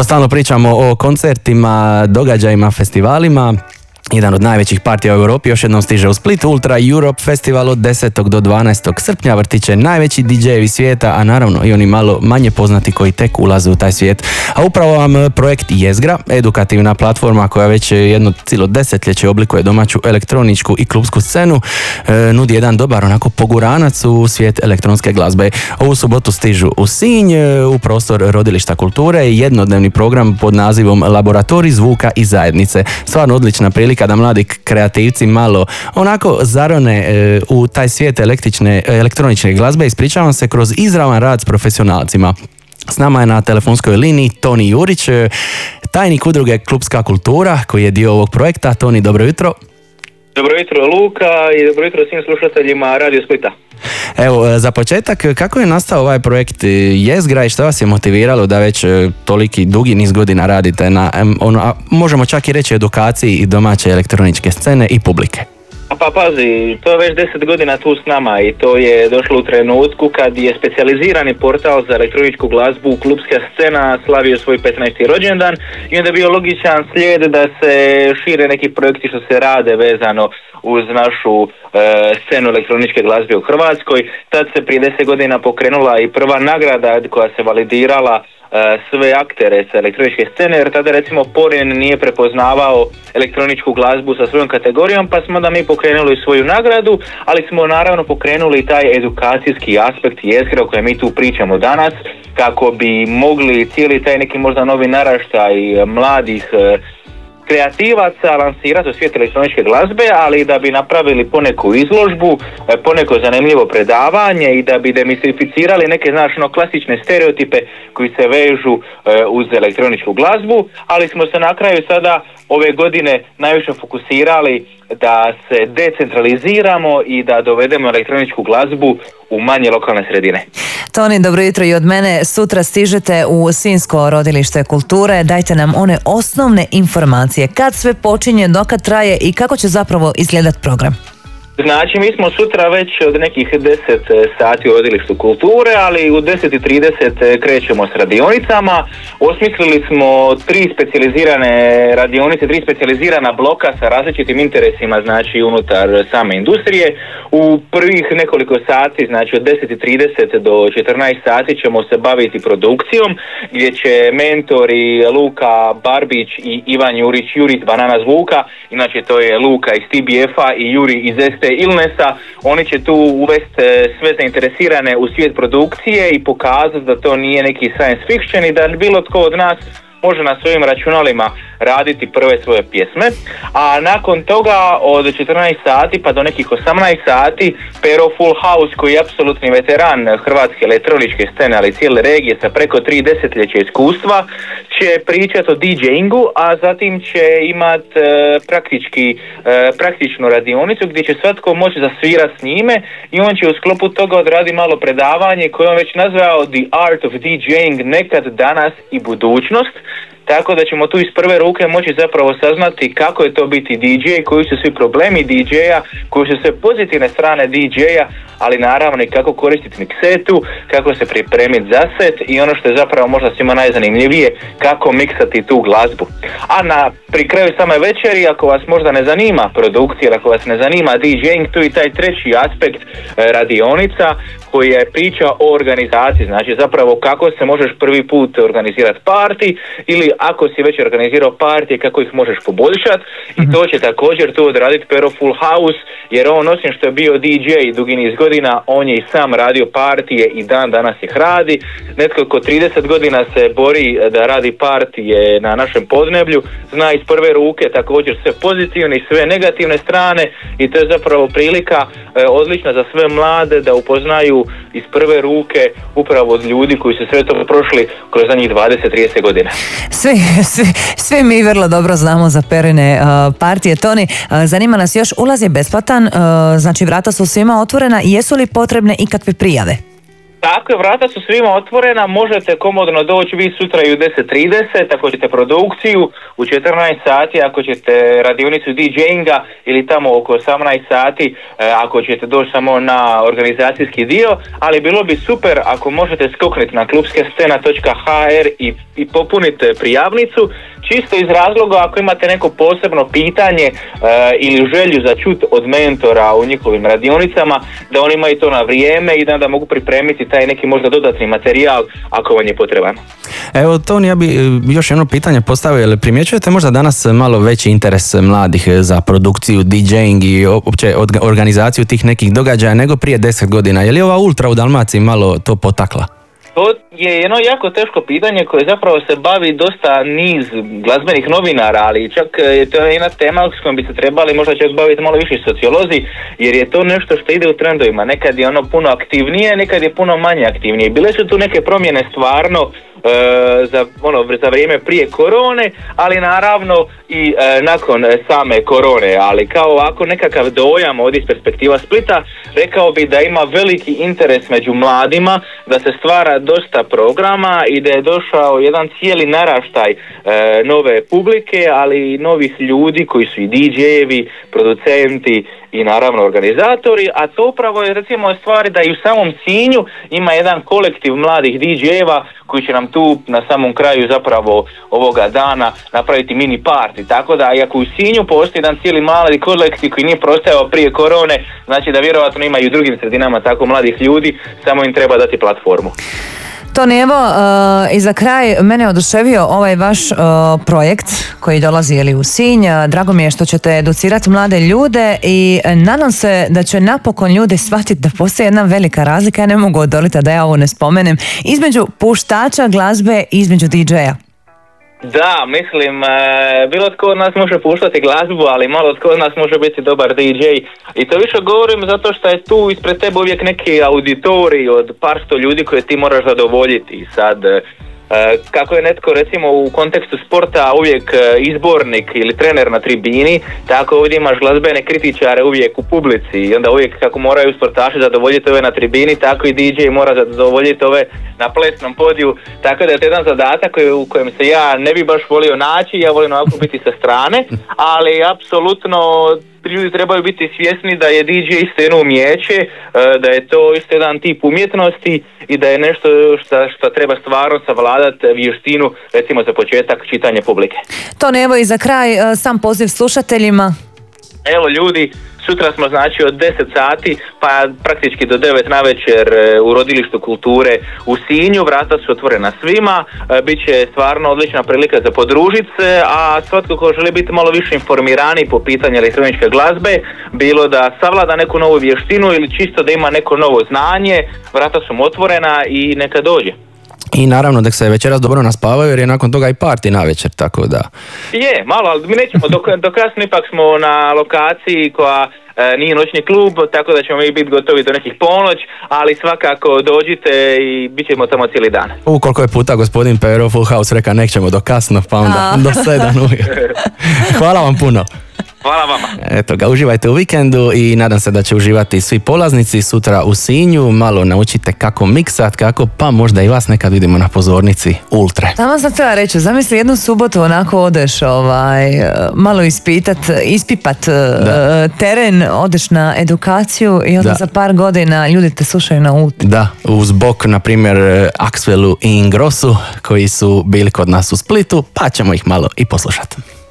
stalno pričamo o koncertima, događajima, festivalima. Jedan od najvećih partija u Europi još jednom stiže u Split, Ultra Europe Festival od 10. do 12. srpnja. Vrtiće najveći DJ-evi svijeta, a naravno i oni malo manje poznati koji tek ulaze u taj svijet. A upravo vam projekt Jezgra, edukativna platforma koja već jedno cijelo desetljeće oblikuje domaću elektroničku i klubsku scenu, nudi jedan dobar onako poguranac u svijet elektronske glazbe. Ovu subotu stižu u Sinj, u prostor Rodilišta kulture, jednodnevni program pod nazivom Laboratorij zvuka i zajednice. Stvarno odlična prilika da mladi kreativci malo onako zarone u taj svijet elektronične glazbe. Ispričavam se kroz izravan rad s profesionalcima. S nama je na telefonskoj liniji Toni Jurić, tajnik udruge Klubska kultura, koji je dio ovog projekta. Toni, dobro jutro. Dobro jutro Luka i dobro jutro svim slušateljima Radio Splita. Evo, za početak, kako je nastao ovaj projekt Jezgra i što vas je motiviralo da već toliki dugi niz godina radite na, možemo čak i reći, edukaciji i domaće elektroničke scene i publike? Pa pazi, to je već 10 godina tu s nama i to je došlo u trenutku kad je specijalizirani portal za elektroničku glazbu Klubska scena slavio svoj 15. rođendan i onda je bio logičan slijed da se šire neki projekti što se rade vezano uz našu scenu elektroničke glazbe u Hrvatskoj. Tad se prije 10 godina pokrenula i prva nagrada koja se validirala sve aktere sa elektroničke scene, jer tada recimo Porin nije prepoznavao elektroničku glazbu sa svojom kategorijom, pa smo da mi pokrenuli svoju nagradu, ali smo naravno pokrenuli i taj edukacijski aspekt Jezgra o kojem mi tu pričamo danas, kako bi mogli cijeli taj neki možda novi naraštaj mladih kreativaca lansirati u svijet elektroničke glazbe, ali da bi napravili poneku izložbu, poneko zanimljivo predavanje i da bi demistificirali neke klasične stereotipe koji se vežu uz elektroničku glazbu, ali smo se na kraju sada ove godine najviše fokusirali da se decentraliziramo i da dovedemo elektroničku glazbu u manje lokalne sredine. Toni, dobro jutro i od mene. Sutra stižete u Sinjsko rodilište kulture. Dajte nam one osnovne informacije. Kad sve počinje, dokad traje i kako će zapravo izgledati program? Znači, mi smo sutra već od nekih 10 sati u rodilištu kulture, ali u 10:30 krećemo s radionicama. Osmislili smo 3 specijalizirane radionice, 3 specijalizirana bloka sa različitim interesima, znači unutar same industrije. U prvih nekoliko sati, znači od 10:30 do 14 sati ćemo se baviti produkcijom, gdje će mentori Luka Barbić i Ivan Jurić, Jurit Banana Zvuka, inače to je Luka iz TBF-a i Juri iz Illnessa, oni će tu uvesti sve zainteresirane u svijet produkcije i pokazati da to nije neki science fiction i da bilo tko od nas može na svojim računalima raditi prve svoje pjesme, a nakon toga od 14 sati pa do nekih 18 sati Pero Full House, koji je apsolutni veteran hrvatske elektroničke scene, ali cijele regije sa preko 3 desetljeća iskustva, će pričati o DJingu, a zatim će imati praktičnu radionicu gdje će svatko moći zasvirati s njime i on će u sklopu toga odraditi malo predavanje koje on već nazvao The Art of DJing, nekad, danas i budućnost. Tako da ćemo tu iz prve ruke moći zapravo saznati kako je to biti DJ, koji su svi problemi DJ-a, koji su sve pozitivne strane DJ-a, ali naravno i kako koristiti miksetu, kako se pripremiti za set i ono što je zapravo možda svima najzanimljivije, kako miksati tu glazbu. A pri kraju same večeri, ako vas možda ne zanima produkcija, ako vas ne zanima DJing, tu i taj treći aspekt radionica koji je priča o organizaciji, znači zapravo kako se možeš prvi put organizirati party ili ako si već organizirao partije kako ih možeš poboljšati i to će također tu odraditi Pero Full House, jer on osim što je bio DJ dugi niz godina, on je i sam radio partije i dan danas ih radi. Netko ko 30 godina se bori da radi partije na našem podneblju, zna iz prve ruke također sve pozitivne i sve negativne strane i to je zapravo prilika odlična za sve mlade da upoznaju iz prve ruke upravo od ljudi koji su sve to prošli kroz zadnjih 20-30 godina. Svi mi vrlo dobro znamo za Perine partije. Toni, zanima nas još, ulaz je besplatan, znači vrata su svima otvorena, jesu li potrebne ikakve prijave? Tako je, vrata su svima otvorena, možete komodno doći vi sutra i u 10:30, ako ćete produkciju, u 14 sati ako ćete radionicu DJinga ili tamo oko 18 sati ako ćete doći samo na organizacijski dio, ali bilo bi super ako možete skoknuti na klubskescena.hr i popuniti prijavnicu, čisto iz razloga ako imate neko posebno pitanje ili želju za čut od mentora u njihovim radionicama, da oni imaju to na vrijeme i da mogu pripremiti taj neki možda dodatni materijal ako vam je potreban. Evo Toni, ja bi još jedno pitanje postavio, jel primjećujete možda danas malo veći interes mladih za produkciju, DJing i uopće organizaciju tih nekih događaja nego prije 10 godina? Je li ova Ultra u Dalmaciji malo to potakla? To je jedno jako teško pitanje koje zapravo se bavi dosta niz glazbenih novinara, ali čak je to jedna tema s kojom bi se trebali možda čak baviti malo više sociolozi, jer je to nešto što ide u trendovima. Nekad je ono puno aktivnije, nekad je puno manje aktivnije. Bile su tu neke promjene stvarno za vrijeme prije korone, ali naravno i nakon same korone, ali kao ovako nekakav dojam ovdje iz perspektiva Splita, rekao bi da ima veliki interes među mladima, da se stvara dosta programa i da je došao jedan cijeli naraštaj nove publike, ali i novih ljudi koji su i DJ-evi, producenti i naravno organizatori, a to upravo je recimo stvari da i u samom Sinju ima jedan kolektiv mladih DJ-eva koji će nam tu na samom kraju zapravo ovoga dana napraviti mini party, tako da iako u Sinju postoji jedan cijeli mladi kolektiv koji nije prostajao prije korone, znači da vjerojatno ima i u drugim sredinama tako mladih ljudi, samo im treba dati platformu. Toni, evo, i za kraj mene oduševio ovaj vaš projekt koji dolazi u Sinj. Drago mi je što ćete educirati mlade ljude i nadam se da će napokon ljudi shvatiti da postoji jedna velika razlika, ja ne mogu odoliti da ja ovo ne spomenem, između puštača glazbe i između DJ-a. Da, mislim, bilo tko od nas može puštati glazbu, ali malo tko od nas može biti dobar DJ. I to više govorim zato što je tu ispred tebe uvijek neki auditorij od par sto ljudi koje ti moraš zadovoljiti. I sad, kako je netko recimo u kontekstu sporta uvijek izbornik ili trener na tribini, tako ovdje imaš glazbene kritičare uvijek u publici i onda uvijek kako moraju sportaši zadovoljiti ove na tribini, tako i DJ mora zadovoljiti ove na plesnom podiju, tako da je to jedan zadatak u kojem se ja ne bi baš volio naći, ja volim ovako biti sa strane, ali apsolutno ljudi trebaju biti svjesni da je DJ isto jedno umijeće, da je to isto jedan tip umjetnosti i da je nešto što treba stvarno savladati vještinu, recimo za početak čitanje publike. Toni, evo i za kraj sam poziv slušateljima. Evo ljudi, sutra smo znači od 10 sati pa praktički do 9 navečer u Rodilištu kulture u Sinju, vrata su otvorena svima, bit će stvarno odlična prilika za podružit se, a svatko ko želi biti malo više informirani po pitanju elektroničke glazbe, bilo da savlada neku novu vještinu ili čisto da ima neko novo znanje, vrata su mu otvorena i neka dođe. I naravno da se večeras dobro naspavaju jer je nakon toga i party navečer, tako da... Je, malo, ali mi nećemo, do kasno ipak smo na lokaciji koja nije noćni klub, tako da ćemo mi biti gotovi do nekih ponoć, ali svakako dođite i bit ćemo tamo cijeli dan. Koliko je puta gospodin Pero Full House reka nećemo do kasno, pa onda do 7 ujutro. Hvala vam puno. Hvala vama. Eto ga, uživajte u vikendu i nadam se da će uživati svi polaznici sutra u Sinju. Malo naučite kako miksat, kako, pa možda i vas nekad vidimo na pozornici Ultre. Tamo sam htjela reći, zamisli jednu subotu onako odeš malo ispipat teren, odeš na edukaciju i onda za par godina ljudi te slušaju na Ultre. Da, uz bok, na primjer, Axwellu i Ingrossu koji su bili kod nas u Splitu, pa ćemo ih malo i poslušati.